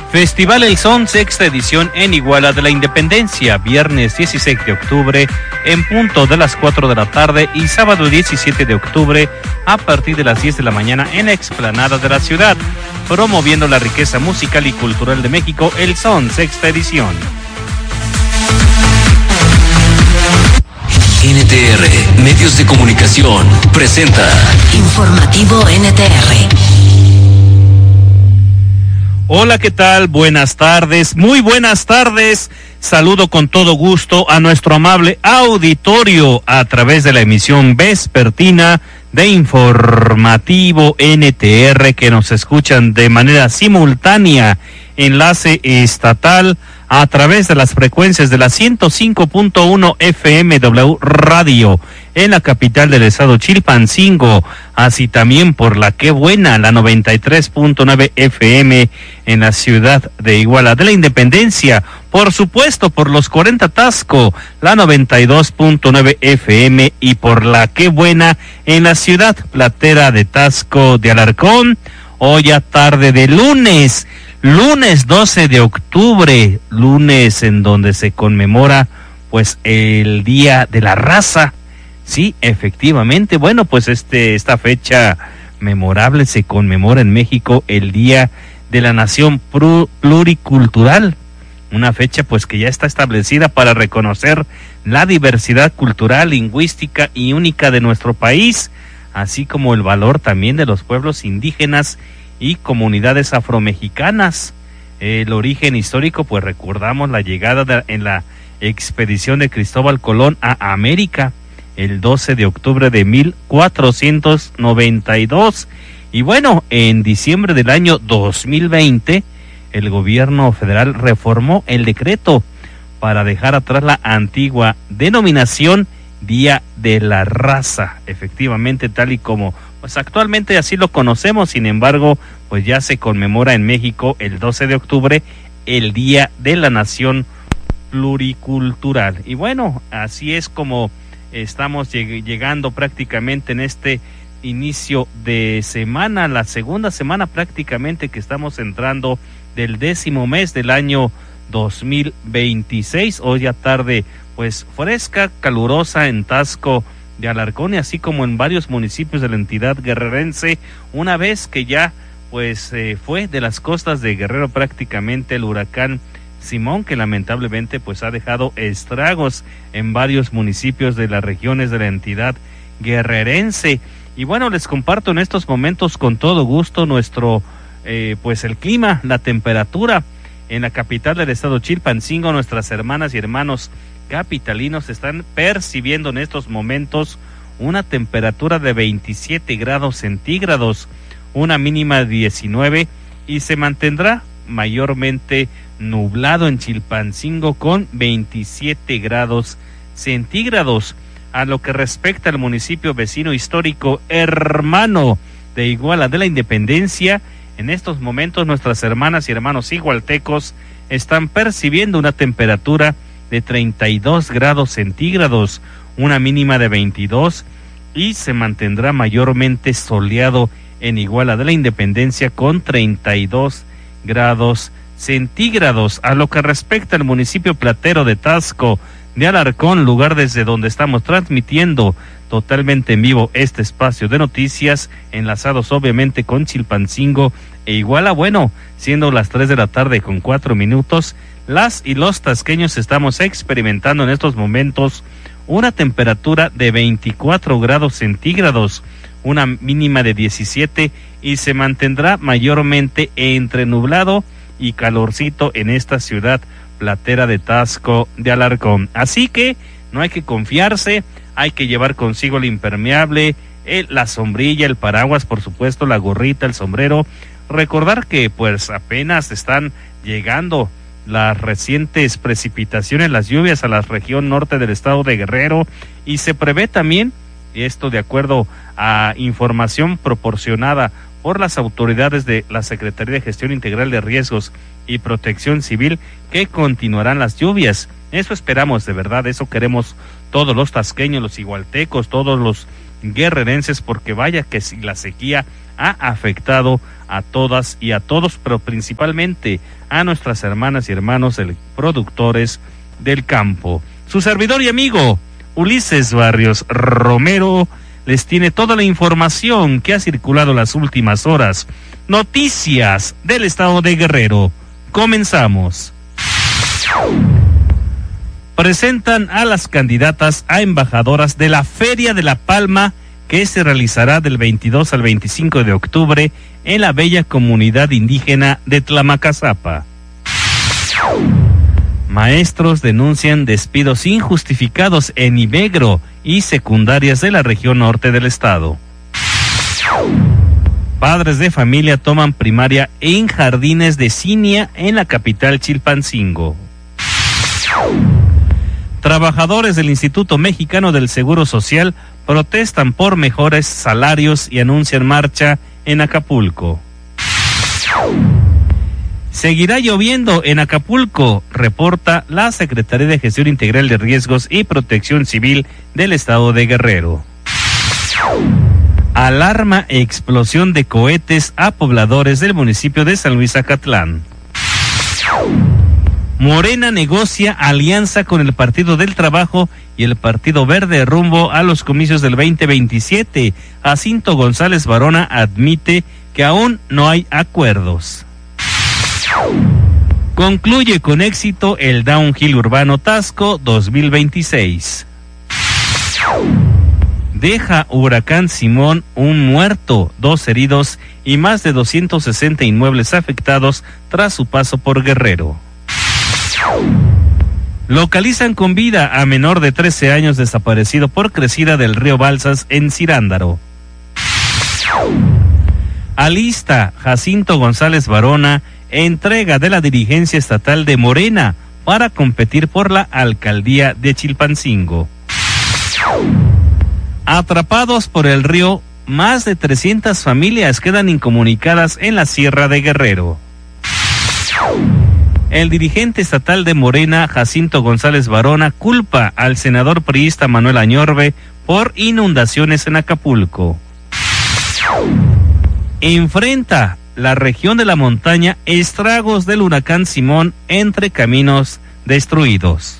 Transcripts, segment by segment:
Festival El Son, sexta edición en Iguala de la Independencia, viernes 16 de octubre en punto de las 4 de la tarde y sábado 17 de octubre a partir de las 10 de la mañana en la explanada de la ciudad, promoviendo la riqueza musical y cultural de México. El Son, sexta edición. NTR, Medios de Comunicación, presenta Informativo NTR. Hola, ¿qué tal? Buenas tardes, muy buenas tardes. Saludo con todo gusto a nuestro amable auditorio a través de la emisión vespertina de Informativo NTR, que nos escuchan de manera simultánea, enlace estatal a través de las frecuencias de la 105.1 FM W Radio en la capital del estado Chilpancingo, así también por la Qué Buena, la 93.9 FM en la ciudad de Iguala de la Independencia, por supuesto por los 40 Tasco, la 92.9 FM y por la Qué Buena en la ciudad platera de Tasco de Alarcón. Hoy a tarde de lunes 12 de octubre, lunes en donde se conmemora pues el Día de la Raza. Sí, efectivamente, bueno, pues esta fecha memorable se conmemora en México el Día de la Nación Pluricultural, una fecha pues que ya está establecida para reconocer la diversidad cultural, lingüística y única de nuestro país, así como el valor también de los pueblos indígenas y comunidades afromexicanas. El origen histórico, pues recordamos la llegada en la expedición de Cristóbal Colón a América el 12 de octubre de 1492. Y bueno, en diciembre del año 2020, el gobierno federal reformó el decreto para dejar atrás la antigua denominación Día de la Raza, efectivamente tal y como pues actualmente así lo conocemos. Sin embargo, pues ya se conmemora en México el 12 de octubre el Día de la Nación Pluricultural. Y bueno, así es como estamos llegando prácticamente en este inicio de semana, la segunda semana prácticamente que estamos entrando del 10º mes del año 2026. Hoy a tarde pues fresca, calurosa en Tasco de Alarcón y así como en varios municipios de la entidad guerrerense, una vez que ya pues fue de las costas de Guerrero prácticamente el huracán Simón, que lamentablemente pues ha dejado estragos en varios municipios de las regiones de la entidad guerrerense. Y bueno, les comparto en estos momentos con todo gusto nuestro pues el clima, la temperatura en la capital del estado Chilpancingo. Nuestras hermanas y hermanos capitalinos están percibiendo en estos momentos una temperatura de 27 grados centígrados, una mínima de 19 y se mantendrá mayormente nublado en Chilpancingo con 27 grados centígrados. A lo que respecta al municipio vecino histórico hermano de Iguala de la Independencia, en estos momentos nuestras hermanas y hermanos igualtecos están percibiendo una temperatura de 32 grados centígrados, una mínima de 22 y se mantendrá mayormente soleado en Iguala de la Independencia con 32 grados centígrados. A lo que respecta al municipio platero de Tasco de Alarcón, lugar desde donde estamos transmitiendo totalmente en vivo este espacio de noticias, enlazados obviamente con Chilpancingo e Iguala, bueno, siendo las 3 de la tarde con 4 minutos, las y los tasqueños estamos experimentando en estos momentos una temperatura de 24 grados centígrados, una mínima de 17 y se mantendrá mayormente entre nublado y calorcito en esta ciudad platera de Tasco de Alarcón. Así que no hay que confiarse, hay que llevar consigo el impermeable, la sombrilla, el paraguas, por supuesto, la gorrita, el sombrero. Recordar que pues apenas están llegando las recientes precipitaciones, las lluvias a la región norte del estado de Guerrero y se prevé también, esto de acuerdo a información proporcionada por las autoridades de la Secretaría de Gestión Integral de Riesgos y Protección Civil, que continuarán las lluvias. Eso esperamos, de verdad, eso queremos todos los tasqueños, los igualtecos, todos los guerrerenses, porque vaya que si la sequía ha afectado a todas y a todos, pero principalmente a nuestras hermanas y hermanos productores del campo. Su servidor y amigo Ulises Barrios Romero les tiene toda la información que ha circulado las últimas horas. Noticias del estado de Guerrero. Comenzamos. Presentan a las candidatas a embajadoras de la Feria de la Palma, que se realizará del 22 al 25 de octubre en la bella comunidad indígena de Tlamacazapa. Maestros denuncian despidos injustificados en Ibegro y secundarias de la región norte del estado. Padres de familia toman primaria en jardines de Cinia en la capital Chilpancingo. Trabajadores del Instituto Mexicano del Seguro Social protestan por mejores salarios y anuncian marcha en Acapulco. Seguirá lloviendo en Acapulco, reporta la Secretaría de Gestión Integral de Riesgos y Protección Civil del estado de Guerrero. Alarma explosión de cohetes a pobladores del municipio de San Luis Acatlán. Morena negocia alianza con el Partido del Trabajo y el Partido Verde rumbo a los comicios del 2027. Jacinto González Varona admite que aún no hay acuerdos. Concluye con éxito el Downhill Urbano Taxco 2026. Deja huracán Simón un muerto, 2 heridos y más de 260 inmuebles afectados tras su paso por Guerrero. Localizan con vida a menor de 13 años desaparecido por crecida del río Balsas en Cirándaro. Alista Jacinto González Varona entrega de la dirigencia estatal de Morena para competir por la alcaldía de Chilpancingo. Atrapados por el río, más de 300 familias quedan incomunicadas en la Sierra de Guerrero. El dirigente estatal de Morena, Jacinto González Varona, culpa al senador priista Manuel Añorbe por inundaciones en Acapulco. Enfrenta la región de la montaña estragos del huracán Simón entre caminos destruidos.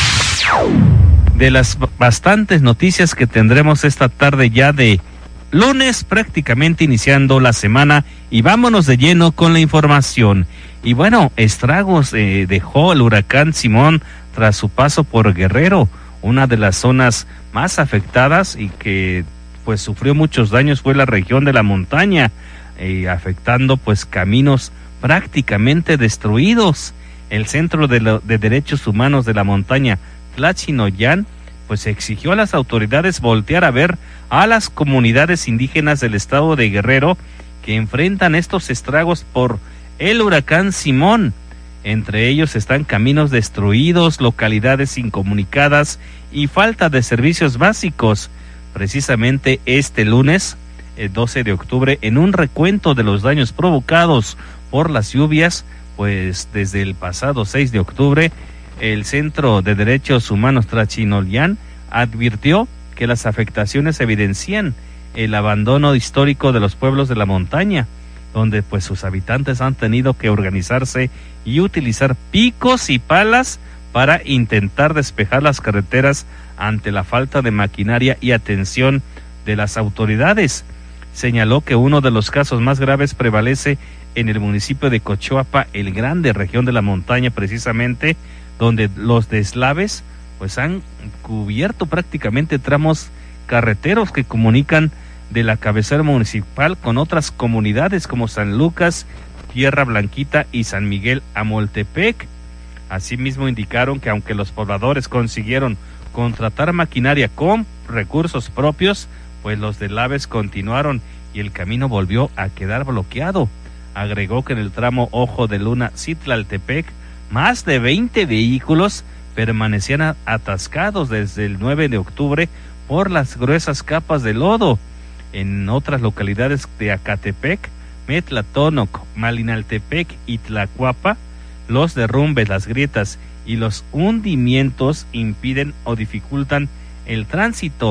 De las bastantes noticias que tendremos esta tarde ya de lunes, prácticamente iniciando la semana, y vámonos de lleno con la información. Y bueno, estragos dejó el huracán Simón tras su paso por Guerrero, una de las zonas más afectadas y que pues sufrió muchos daños fue la región de la montaña, afectando pues caminos prácticamente destruidos. El Centro de Derechos Humanos de la Montaña, Tlachinoyan, pues exigió a las autoridades voltear a ver a las comunidades indígenas del estado de Guerrero que enfrentan estos estragos por el huracán Simón. Entre ellos están caminos destruidos, localidades incomunicadas y falta de servicios básicos. Precisamente este lunes, el 12 de octubre, en un recuento de los daños provocados por las lluvias, pues desde el pasado 6 de octubre, el Centro de Derechos Humanos Tlachinoyan advirtió que las afectaciones evidencian el abandono histórico de los pueblos de la montaña, donde pues sus habitantes han tenido que organizarse y utilizar picos y palas para intentar despejar las carreteras ante la falta de maquinaria y atención de las autoridades. Señaló que uno de los casos más graves prevalece en el municipio de Cochoapa, el Grande, región de la montaña precisamente, donde los deslaves pues han cubierto prácticamente tramos carreteros que comunican de la cabecera municipal con otras comunidades como San Lucas, Tierra Blanquita y San Miguel Amoltepec. Asimismo indicaron que aunque los pobladores consiguieron contratar maquinaria con recursos propios, pues los deslaves continuaron y el camino volvió a quedar bloqueado. Agregó que en el tramo Ojo de Luna Citlaltepec, más de 20 vehículos permanecían atascados desde el 9 de octubre por las gruesas capas de lodo. En otras localidades de Acatepec, Metlatónoc, Malinaltepec y Tlacuapa, los derrumbes, las grietas y los hundimientos impiden o dificultan el tránsito.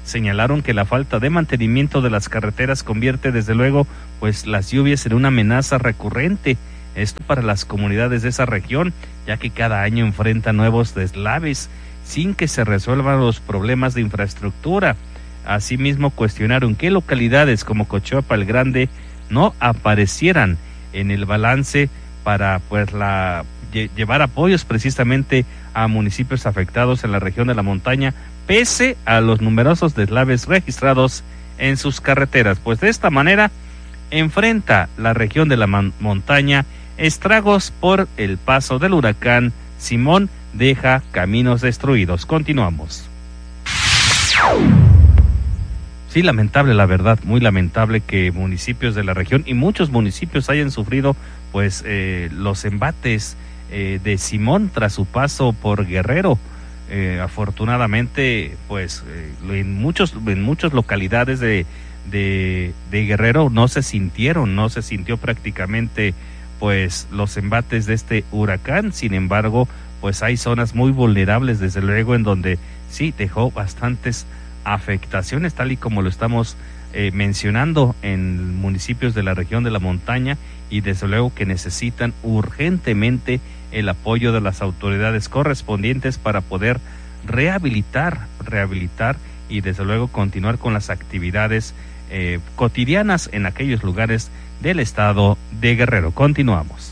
señalaron que la falta de mantenimiento de las carreteras convierte desde luego pues las lluvias en una amenaza recurrente. Esto para las comunidades de esa región, ya que cada año enfrentan nuevos deslaves sin que se resuelvan los problemas de infraestructura. Asimismo, cuestionaron que localidades como Cochuapa el Grande no aparecieran en el balance para pues llevar apoyos precisamente a municipios afectados en la región de la montaña, pese a los numerosos deslaves registrados en sus carreteras. Pues de esta manera enfrenta la región de la montaña estragos por el paso del huracán Simón, deja caminos destruidos. Continuamos. Sí, lamentable, la verdad, muy lamentable que municipios de la región y muchos municipios hayan sufrido pues los embates de Simón tras su paso por Guerrero. Afortunadamente pues en muchas localidades de Guerrero no se sintió prácticamente pues los embates de este huracán. Sin embargo, pues hay zonas muy vulnerables desde luego en donde sí dejó bastantes afectaciones, tal y como lo estamos mencionando en municipios de la región de la montaña, y desde luego que necesitan urgentemente el apoyo de las autoridades correspondientes para poder rehabilitar y desde luego continuar con las actividades cotidianas en aquellos lugares del estado de Guerrero. Continuamos.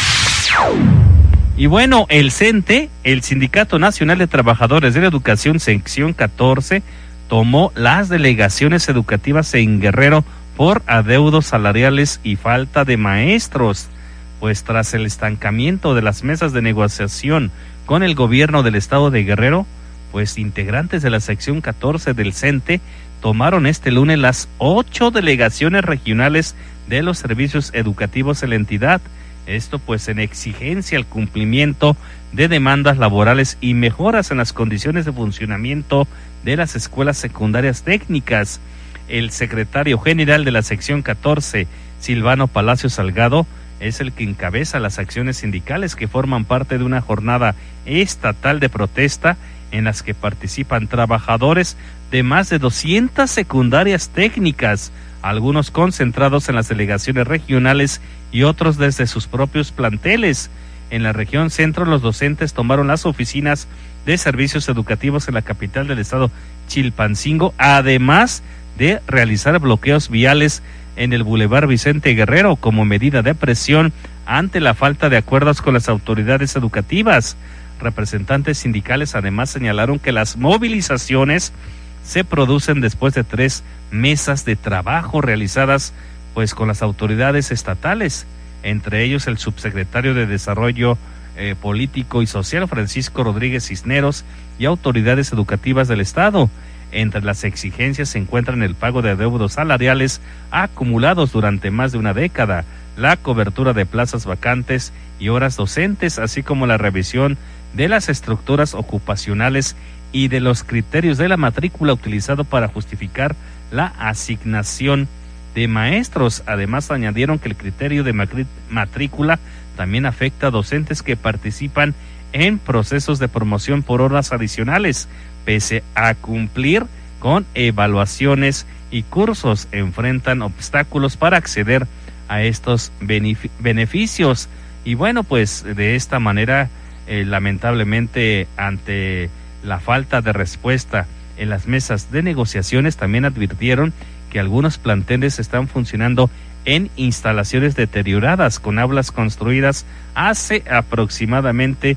Y bueno, el CENTE, el Sindicato Nacional de Trabajadores de la Educación, sección 14, tomó las delegaciones educativas en Guerrero por adeudos salariales y falta de maestros. Pues tras el estancamiento de las mesas de negociación con el gobierno del estado de Guerrero, pues integrantes de la sección 14 del CENTE tomaron este lunes las 8 delegaciones regionales de los servicios educativos en la entidad. Esto pues en exigencia al cumplimiento de demandas laborales y mejoras en las condiciones de funcionamiento de las escuelas secundarias técnicas. El secretario general de la sección 14, Silvano Palacio Salgado, es el que encabeza las acciones sindicales que forman parte de una jornada estatal de protesta en las que participan trabajadores de más de 200 secundarias técnicas, algunos concentrados en las delegaciones regionales y otros desde sus propios planteles. En la región centro, los docentes tomaron las oficinas de servicios educativos en la capital del estado, Chilpancingo, además de realizar bloqueos viales en el Boulevard Vicente Guerrero como medida de presión ante la falta de acuerdos con las autoridades educativas. Representantes sindicales además señalaron que las movilizaciones se producen después de 3 mesas de trabajo realizadas pues con las autoridades estatales, entre ellos el subsecretario de Desarrollo Político y Social, Francisco Rodríguez Cisneros, y autoridades educativas del estado. Entre las exigencias se encuentran el pago de adeudos salariales acumulados durante más de una década, la cobertura de plazas vacantes y horas docentes, así como la revisión de las estructuras ocupacionales y de los criterios de la matrícula utilizado para justificar la asignación de maestros. Además, añadieron que el criterio de matrícula también afecta a docentes que participan en procesos de promoción por horas adicionales, pese a cumplir con evaluaciones y cursos, enfrentan obstáculos para acceder a estos beneficios. Y bueno, pues de esta manera, lamentablemente, ante la falta de respuesta en las mesas de negociaciones, también advirtieron que algunos planteles están funcionando en instalaciones deterioradas, con aulas construidas hace aproximadamente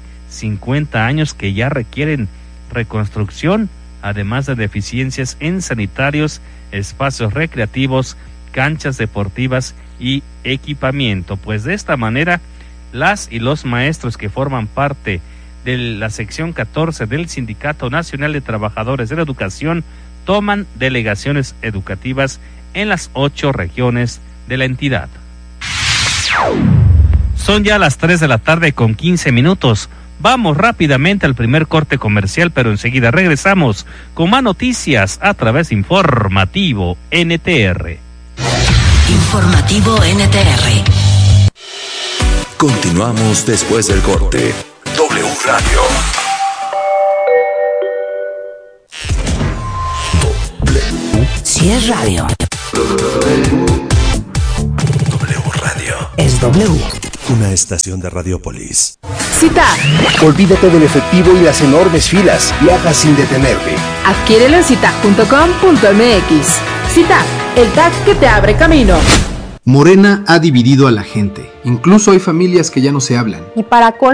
50 años que ya requieren reconstrucción, además de deficiencias en sanitarios, espacios recreativos, canchas deportivas y equipamiento. Pues de esta manera, las y los maestros que forman parte de la sección 14 del Sindicato Nacional de Trabajadores de la Educación toman delegaciones educativas en las 8 regiones de la entidad. Son ya las 3 de la tarde con 15 minutos. Vamos rápidamente al primer corte comercial, pero enseguida regresamos con más noticias a través de Informativo NTR. Informativo NTR. Continuamos después del corte. W Radio. Si es radio, W Radio. es W. Una estación de Radiopolis. CITAG. Olvídate del efectivo y las enormes filas. Viaja sin detenerte. Adquiérelo en citag.com.mx. CITAG, el tag que te abre camino. Morena ha dividido a la gente. Incluso hay familias que ya no se hablan. Y para